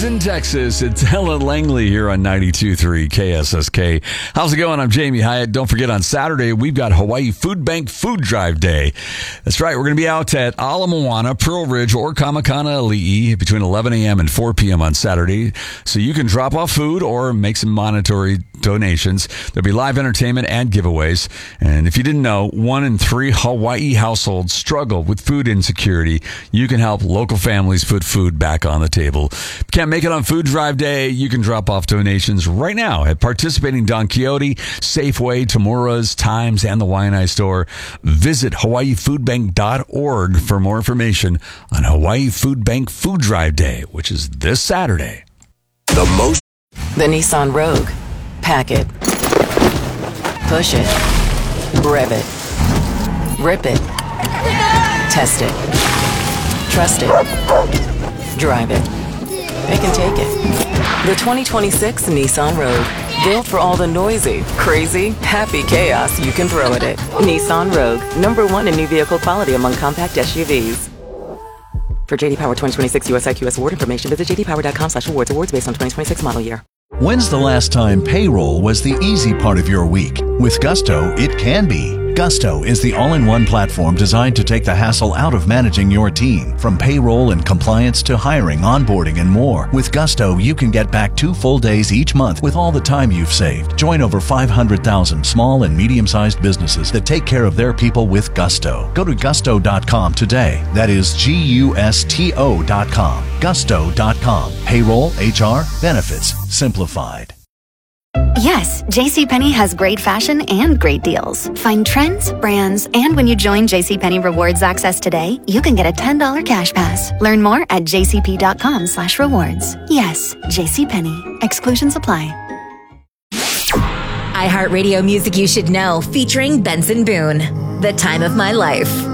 Houston, Texas. It's Helen Langley here on 92.3 KSSK. How's it going? I'm Jamie Hyatt. Don't forget, on Saturday, we've got Hawaii Food Bank Food Drive Day. That's right. We're going to be out at Ala Moana, Pearl Ridge, or Kamakana Ali'i between 11 a.m. and 4 p.m. on Saturday. So you can drop off food or make some monetary donations. There'll be live entertainment and giveaways. And if you didn't know, 1 in 3 Hawaii households struggle with food insecurity. You can help local families put food back on the table. If you can't make it on Food Drive Day, you can drop off donations right now at participating Don Quixote, Safeway, Tamura's, Times, and the Waianae Store. Visit hawaiifoodbank.org for more information on Hawaii Food Bank Food Drive Day, which is this Saturday. The Nissan Rogue. Pack it. Push it. Rev it. Rip it. Test it. Trust it. Drive it. They can take it. The 2026 Nissan Rogue. Built for all the noisy, crazy, happy chaos you can throw at it. Nissan Rogue. #1 in new vehicle quality among compact SUVs. For JD Power 2026 US IQS award information, visit jdpower.com/awards. Awards based on 2026 model year. When's the last time payroll was the easy part of your week? With Gusto, it can be. Gusto is the all-in-one platform designed to take the hassle out of managing your team. From payroll and compliance to hiring, onboarding, and more. With Gusto, you can get back 2 full days each month with all the time you've saved. Join over 500,000 small and medium-sized businesses that take care of their people with Gusto. Go to gusto.com today. That is GUSTO.com. Gusto.com. Payroll, HR, benefits, simplified. Yes, JCPenney has great fashion and great deals. Find trends, brands, and when you join JCPenney Rewards Access today, you can get a $10 cash pass. Learn more at jcp.com/rewards. Yes, JCPenney. Exclusions apply. iHeartRadio Music You Should Know, featuring Benson Boone. The Time of My Life.